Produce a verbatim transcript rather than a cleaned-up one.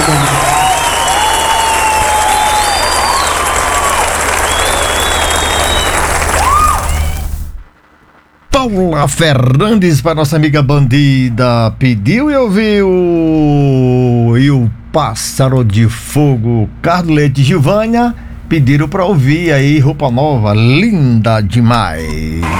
Paula Fernandes, para nossa amiga bandida, pediu e ouviu. E o Pássaro de Fogo, Carlos Leite e Gilvânia pediram para ouvir aí Roupa Nova, linda demais.